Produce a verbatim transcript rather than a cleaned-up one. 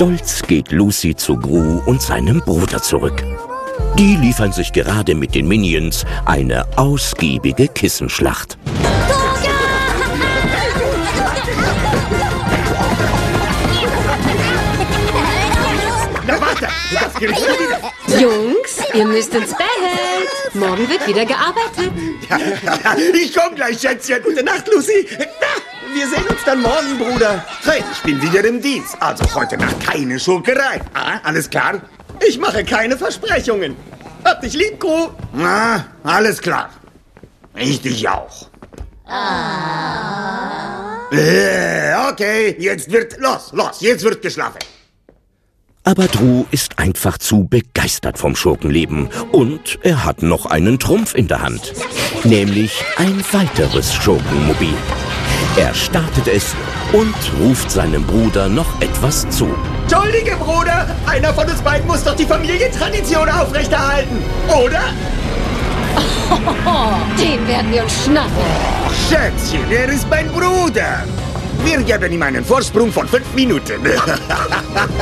Stolz geht Lucy zu Gru und seinem Bruder zurück. Die liefern sich gerade mit den Minions eine ausgiebige Kissenschlacht. Na warte, das geht schon wieder. Jungs, ihr müsst ins Bett. Morgen wird wieder gearbeitet. Ja, ich komm gleich, Schätzchen. Gute Nacht, Lucy. Na, wir sehen uns dann morgen, Bruder. Hey, ich bin wieder im Dienst. Also heute Nacht keine Schurkerei. Ah, alles klar? Ich mache keine Versprechungen. Hab dich lieb, Gru. Na, alles klar. Ich dich auch. Ah. Äh, okay, jetzt wird... Los, los, jetzt wird geschlafen. Aber Drew ist einfach zu begeistert vom Schurkenleben und er hat noch einen Trumpf in der Hand, nämlich ein weiteres Schurkenmobil. Er startet es und ruft seinem Bruder noch etwas zu. Entschuldige, Bruder, einer von uns beiden muss doch die Familientradition aufrechterhalten, oder? Oh, den werden wir uns schnappen. Oh, Schätzchen, er ist mein Bruder. Wir geben ihm einen Vorsprung von fünf Minuten.